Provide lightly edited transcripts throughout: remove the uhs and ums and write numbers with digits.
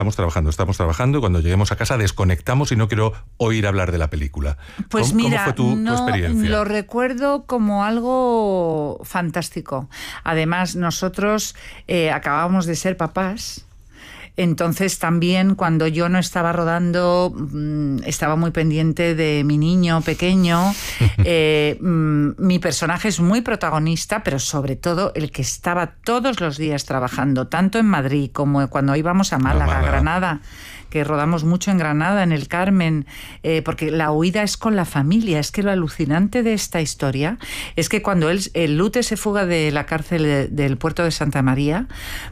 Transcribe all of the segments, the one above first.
Estamos trabajando y cuando lleguemos a casa desconectamos y no quiero oír hablar de la película. Pues ¿Cómo mira, fue tu experiencia? Lo recuerdo como algo fantástico. Además, nosotros acabábamos de ser papás. Entonces también cuando yo no estaba rodando estaba muy pendiente de mi niño pequeño. Mi personaje es muy protagonista, pero sobre todo el que estaba todos los días trabajando, tanto en Madrid como cuando íbamos a Málaga, Granada, que rodamos mucho en Granada, en el Carmen, porque la huida es con la familia. Es que lo alucinante de esta historia es que cuando el Lute se fuga de la cárcel del puerto de Santa María,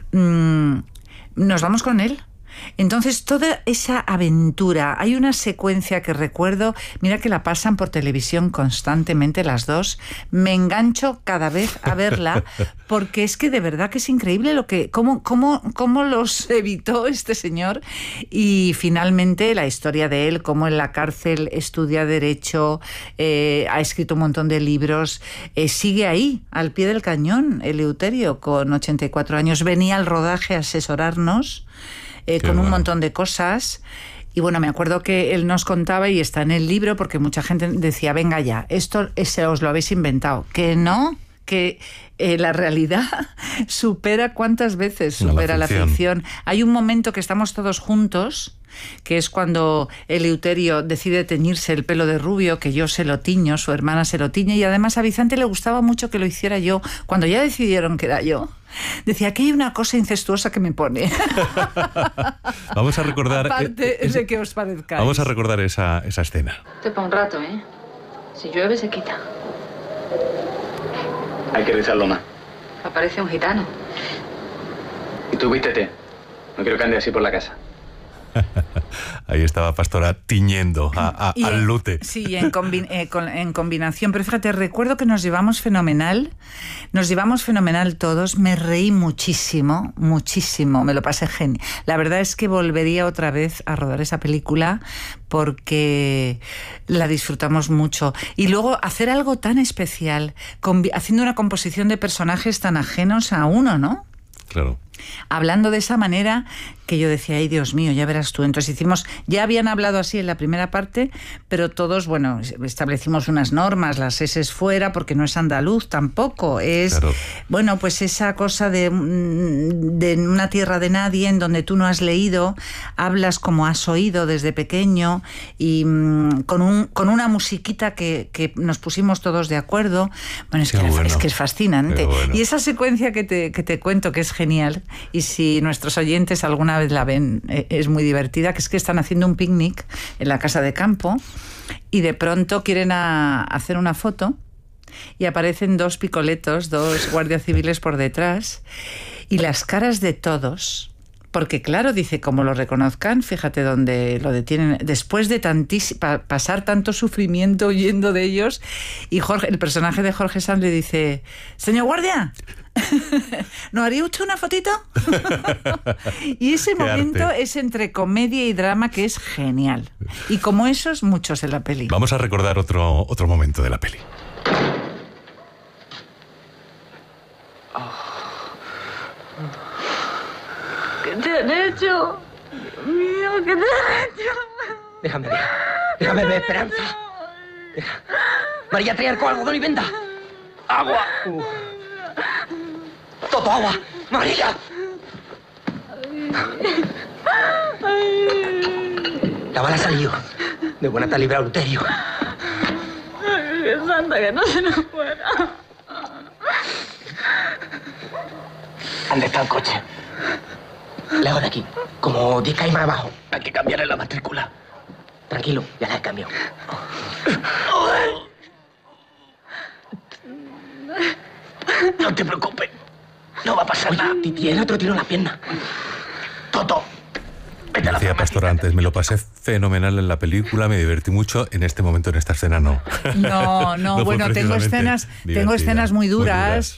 nos vamos con él. Entonces, toda esa aventura, hay una secuencia que recuerdo, mira que la pasan por televisión constantemente las dos, me engancho cada vez a verla, porque es que de verdad que es increíble cómo los evitó este señor, y finalmente la historia de él, cómo en la cárcel estudia Derecho, ha escrito un montón de libros, sigue ahí, al pie del cañón, Eleuterio, con 84 años, venía al rodaje a asesorarnos, con un montón de cosas. Y bueno, me acuerdo que él nos contaba, y está en el libro, porque mucha gente decía, venga ya, esto os lo habéis inventado. Que no, que la realidad supera cuántas veces supera la ficción. Hay un momento que estamos todos juntos, que es cuando Eleuterio decide teñirse el pelo de rubio, que yo se lo tiño, su hermana se lo tiñe, y además a Vicente le gustaba mucho que lo hiciera yo. Cuando ya decidieron que era yo, decía que hay una cosa incestuosa que me pone. Vamos a recordar... Aparte de que os parezcáis. Vamos a recordar esa escena. Te para un rato, ¿eh? Si llueve, se quita. Hay que rizarlo más. Aparece un gitano. Y tú vístete. No quiero que ande así por la casa. Ahí estaba Pastora tiñendo al Lute. Sí, en combinación. Pero fíjate, recuerdo que nos llevamos fenomenal todos. Me reí muchísimo, me lo pasé genial. La verdad es que volvería otra vez a rodar esa película porque la disfrutamos mucho. Y luego hacer algo tan especial, haciendo una composición de personajes tan ajenos a uno, ¿no? Claro. Hablando de esa manera que yo decía, ay Dios mío, ya verás tú. Entonces ya habían hablado así en la primera parte, pero todos, bueno, establecimos unas normas, las eses fuera, porque no es andaluz tampoco, es, claro, bueno, pues esa cosa de una tierra de nadie en donde tú no has leído, hablas como has oído desde pequeño, y con una musiquita que nos pusimos todos de acuerdo. Bueno, es que es fascinante. Bueno. Y esa secuencia que te cuento, que es genial, y si nuestros oyentes alguna vez la ven, es muy divertida, que es que están haciendo un picnic en la casa de campo y de pronto quieren hacer una foto y aparecen dos picoletos, dos guardias civiles por detrás, y las caras de todos... Porque claro, dice, como lo reconozcan, fíjate dónde lo detienen, después de pasar tanto sufrimiento huyendo de ellos, y el personaje de Jorge Sanz le dice, señor guardia, ¿no haría usted una fotito? Y ese momento es entre comedia y drama, que es genial. Y como esos, muchos en la peli. Vamos a recordar otro momento de la peli. ¿Qué te han hecho? Dios mío, ¿qué te han hecho? Déjame ver, Esperanza. María, trae algo, y venda. Agua. Todo agua. María. La bala ha salido. De buena te ha librado Eleuterio. ¡Qué santa, que no se nos fuera! ¿Dónde está el coche? Lejos de aquí, como 10 calles más abajo. Hay que cambiarle la matrícula. Tranquilo, ya la he cambiado. No te preocupes, no va a pasar nada. Titi, el otro tiró la pierna. Toto. Decía Pastora antes, me lo pasé fenomenal en la película, me divertí mucho. En este momento, en esta escena, no. No, bueno, tengo escenas muy duras.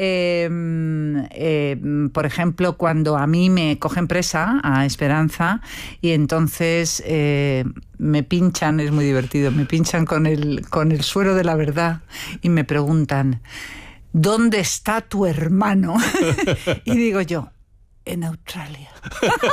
Por ejemplo, cuando a mí me cogen presa, a Esperanza, y entonces me pinchan, es muy divertido, me pinchan con el suero de la verdad y me preguntan, ¿dónde está tu hermano? Y digo yo, en Australia.